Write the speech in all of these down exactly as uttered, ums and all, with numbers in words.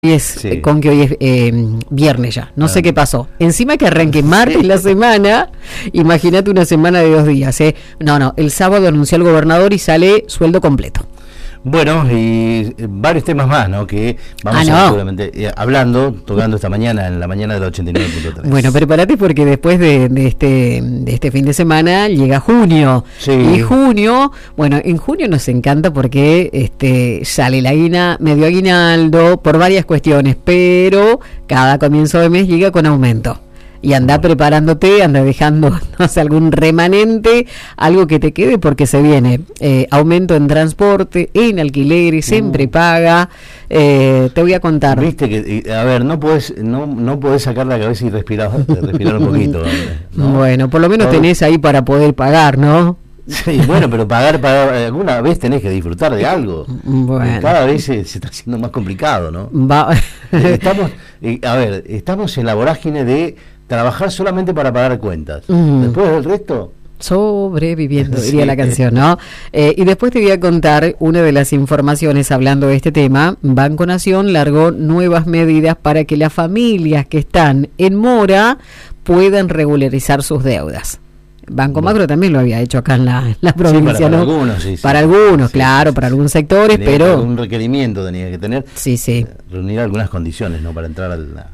Es, Sí. con que hoy es eh, viernes ya, no Ah. sé qué pasó. Encima que arranque martes la semana, imagínate una semana de dos días. ¿eh? No, no, el sábado anunció el gobernador y sale sueldo completo. Bueno, y eh, varios temas más, ¿no? Que vamos Ah, a no. seguramente eh, hablando, tocando esta mañana, en la mañana del ochenta y nueve punto tres. Bueno, prepárate porque después de, de este de este fin de semana llega junio. Sí. Y junio, bueno, en junio nos encanta porque este sale la aguina, medio aguinaldo, por varias cuestiones, pero cada comienzo de mes llega con aumento. Y anda preparándote, anda dejando, no sé, algún remanente, algo que te quede porque se viene eh, aumento en transporte, en alquileres, en prepaga. Eh, te voy a contar. Viste que, eh, a ver, no podés, no, no podés sacar la cabeza y respirar, respirar un poquito, ¿no? Bueno, por lo menos Por- tenés ahí para poder pagar, ¿no? Sí, bueno, pero pagar, pagar, alguna vez tenés que disfrutar de algo. Bueno. Cada vez se, se está haciendo más complicado, ¿no? Va. Estamos, eh, a ver, estamos en la vorágine de trabajar solamente para pagar cuentas. Mm. Después del resto, Sobreviviendo, Sí. diría la canción, ¿no? Eh, y después te voy a contar una de las informaciones hablando de este tema. Banco Nación largó nuevas medidas para que las familias que están en mora puedan regularizar sus deudas. Banco Bueno. Macro también lo había hecho acá en la, en la provincia, para ¿no? algunos, sí, sí. Para algunos, Sí, claro, sí, para sí. algunos sectores, tenía que- pero... un requerimiento tenía que tener, Sí, sí. eh, reunir algunas condiciones, ¿no? Para entrar al... al-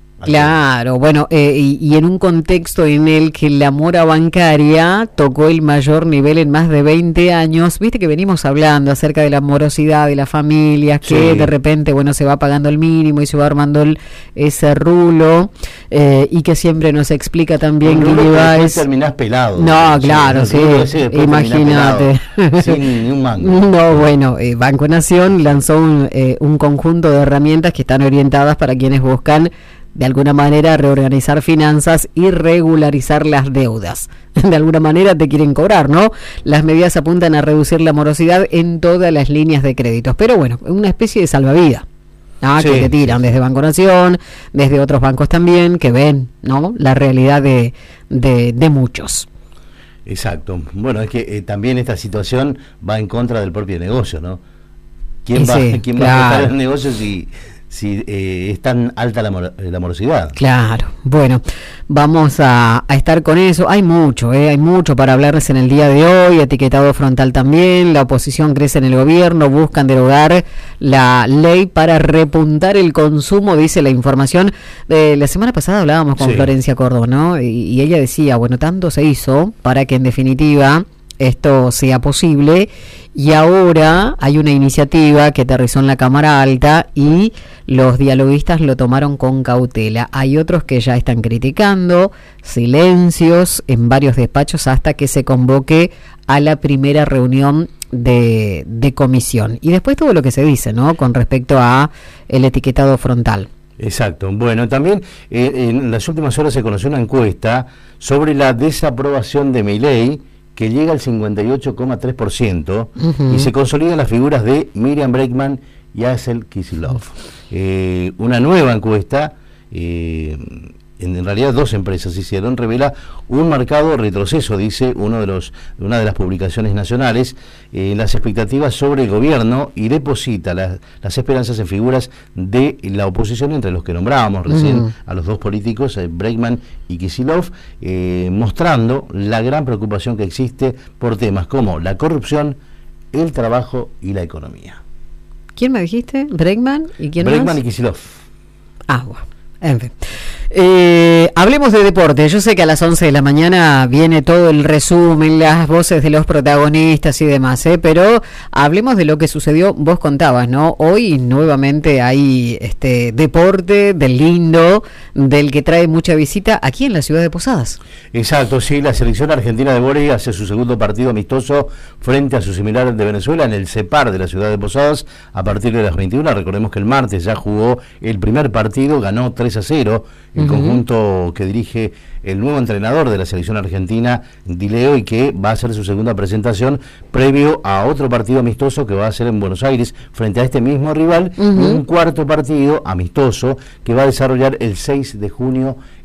Claro, bueno, eh, y, y en un contexto en el que la mora bancaria tocó el mayor nivel en más de veinte años, viste que venimos hablando acerca de la morosidad de las familias, que Sí. de repente, bueno, se va pagando el mínimo y se va armando el, ese rulo, eh, y que siempre nos explica también Un Guille rulo que después Báez. terminás pelado. No, Sí, claro, un sí, rulo ese después terminás imagínate. pelado, sin ni un mango. No, bueno, eh, Banco Nación lanzó un, eh, un conjunto de herramientas que están orientadas para quienes buscan de alguna manera reorganizar finanzas y regularizar las deudas. De alguna manera te quieren cobrar, ¿no? Las medidas apuntan a reducir la morosidad en todas las líneas de créditos, pero bueno, una especie de salvavidas. Ah, Sí, que te tiran sí, desde Banco Nación, desde otros bancos también, que ven, ¿no? La realidad de, de, de muchos. Exacto. Bueno, es que eh, también esta situación va en contra del propio negocio, ¿no? ¿Quién Y va, sí, ¿quién va a claro. prestar el negocio si, si eh, es tan alta la, mor- la morosidad? Claro, bueno, vamos a, a estar con eso. Hay mucho, ¿eh? hay mucho para hablarles en el día de hoy. Etiquetado frontal también. La oposición crece en el gobierno. Buscan derogar la ley para repuntar el consumo, dice la información. Eh, la semana pasada hablábamos con Sí. Florencia Córdoba, ¿no? Y, y ella decía, bueno, tanto se hizo para que en definitiva esto sea posible, y ahora hay una iniciativa que aterrizó en la Cámara Alta y los dialoguistas lo tomaron con cautela. Hay otros que ya están criticando, silencios en varios despachos hasta que se convoque a la primera reunión de, de comisión. Y después todo lo que se dice, ¿no? Con respecto a el etiquetado frontal. Exacto. Bueno, también eh, en las últimas horas se conoció una encuesta sobre la desaprobación de Milei, que llega al cincuenta y ocho coma tres por ciento, Ujú. y se consolidan las figuras de Miriam Bregman y Axel Kicillof. Eh, una nueva encuesta, eh, en, en realidad dos empresas hicieron, revela un marcado retroceso, dice uno de los, una de las publicaciones nacionales, en eh, las expectativas sobre el gobierno, y deposita las, las esperanzas en figuras de la oposición, entre los que nombrábamos recién Ujú. a los dos políticos, eh, Bregman y Kicillof, eh, mostrando la gran preocupación que existe por temas como la corrupción, el trabajo y la economía. ¿Quién me dijiste? ¿Bregman? ¿Y quién Bregman más? y Kicillof. Ah, bueno, en fin. Eh, hablemos de deporte. Yo sé que a las once de la mañana viene todo el resumen, las voces de los protagonistas y demás, ¿eh? Pero hablemos de lo que sucedió. Vos contabas, ¿no? Hoy nuevamente hay este deporte del lindo, del que trae mucha visita aquí en la ciudad de Posadas. Exacto, sí, la selección argentina de vóley hace su segundo partido amistoso frente a su similar de Venezuela en el CEPAR de la ciudad de Posadas a partir de las veintiuna. Recordemos que el martes ya jugó el primer partido, ganó tres a cero, el Ujú. conjunto que dirige el nuevo entrenador de la selección argentina, Dileo, y que va a hacer su segunda presentación previo a otro partido amistoso que va a ser en Buenos Aires frente a este mismo rival, Ujú. y un cuarto partido amistoso que va a desarrollar el seis de junio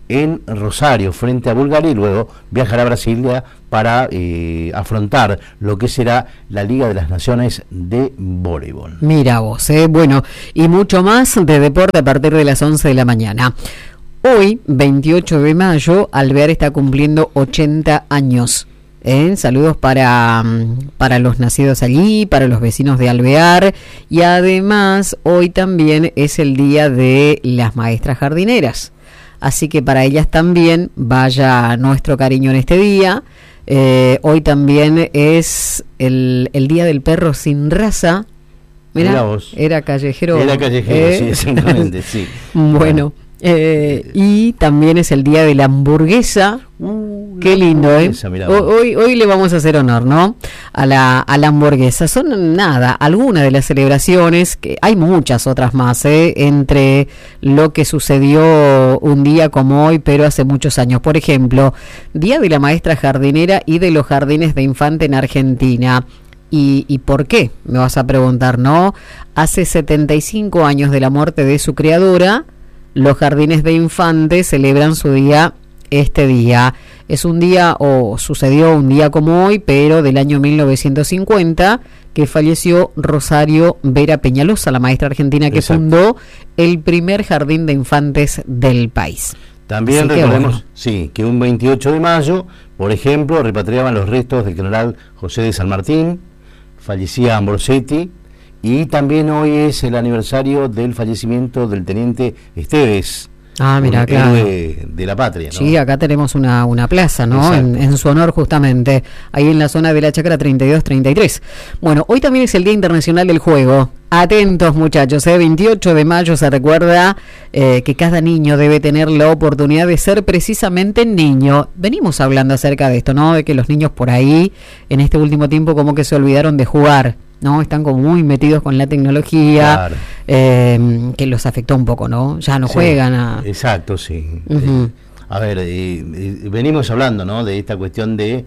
en Rosario, frente a Bulgaria, y luego viajará a Brasilia para eh, afrontar lo que será la Liga de las Naciones de voleibol. Mira vos, eh. Bueno, y mucho más de deporte a partir de las once de la mañana. Hoy, veintiocho de mayo, Alvear está cumpliendo ochenta años. ¿Eh? Saludos para, para los nacidos allí, para los vecinos de Alvear, y además hoy también es el día de las maestras jardineras, así que para ellas también vaya nuestro cariño en este día. Eh, hoy también es el, el día del perro sin raza. Mirá, era callejero. Era callejero, ¿eh? Sí, exactamente, sí. Bueno. Eh, y también es el día de la hamburguesa. Uh, Qué lindo, ¿eh? Hoy, hoy le vamos a hacer honor, ¿no? A la, a la hamburguesa. Son nada, algunas de las celebraciones, que hay muchas otras más, ¿eh? Entre lo que sucedió un día como hoy, pero hace muchos años. Por ejemplo, Día de la Maestra Jardinera y de los Jardines de Infante en Argentina. ¿Y, ¿Y por qué? Me vas a preguntar, ¿no? Hace setenta y cinco años de la muerte de su creadora, los Jardines de Infante celebran su día este día. Es un día, o sucedió un día como hoy, pero del año mil novecientos cincuenta, que falleció Rosario Vera Peñalosa, la maestra argentina que Exacto. fundó el primer jardín de infantes del país. También Así recordemos, que, bueno. sí, que un veintiocho de mayo, por ejemplo, repatriaban los restos del general José de San Martín, fallecía Ambrosetti. Y también hoy es el aniversario del fallecimiento del teniente Esteves. Ah, mira, claro. De, de la patria, ¿no? Sí, acá tenemos una, una plaza, ¿no? En, en su honor, justamente, ahí en la zona de la Chacra treinta y dos treinta y tres. Bueno, hoy también es el Día Internacional del Juego. Atentos, muchachos, ¿eh? veintiocho de mayo se recuerda eh, que cada niño debe tener la oportunidad de ser precisamente niño. Venimos hablando acerca de esto, ¿no? De que los niños por ahí, en este último tiempo, como que se olvidaron de jugar, ¿no? Están como muy metidos con la tecnología, claro. eh, que los afectó un poco, ¿no? Ya no sí, juegan a... Exacto, sí. Uh-huh. eh, a ver, eh, eh, venimos hablando, ¿no? De esta cuestión de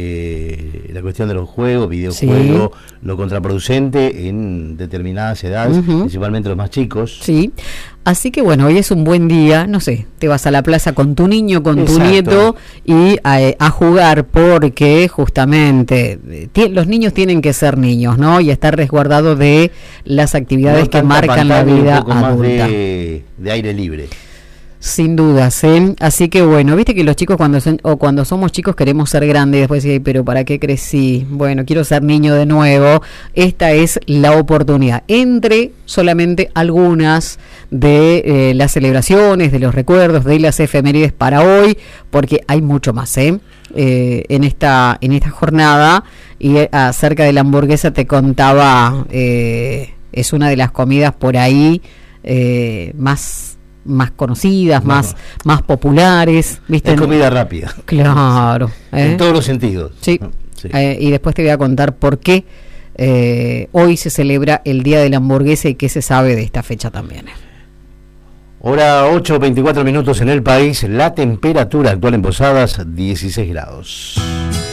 eh, la cuestión de los juegos, videojuegos, sí. lo contraproducente en determinadas edades, uh-huh. principalmente los más chicos. Sí. Así que bueno, hoy es un buen día, no sé, te vas a la plaza con tu niño, con Exacto. tu nieto y a, a jugar, porque justamente t- los niños tienen que ser niños, ¿no? Y estar resguardados de las actividades no que marcan la vida un poco adulta. Más de, de aire libre. Sin dudas, ¿eh? Así que bueno, viste que los chicos cuando son, o cuando somos chicos queremos ser grandes y después decir, pero ¿para qué crecí? Bueno, quiero ser niño de nuevo. Esta es la oportunidad. Entre solamente algunas de eh, las celebraciones, de los recuerdos, de las efemérides para hoy, porque hay mucho más, ¿eh? Eh, en esta en esta jornada. Y eh, acerca de la hamburguesa te contaba, eh, es una de las comidas por ahí eh, más más conocidas, bueno, más más populares, ¿viste? Es comida rápida. Claro. ¿eh? En todos los sentidos. Sí. sí. Eh, y después te voy a contar por qué eh, hoy se celebra el Día de la Hamburguesa y qué se sabe de esta fecha también. Hora ocho, veinticuatro minutos en el país. La temperatura actual en Posadas, dieciséis grados.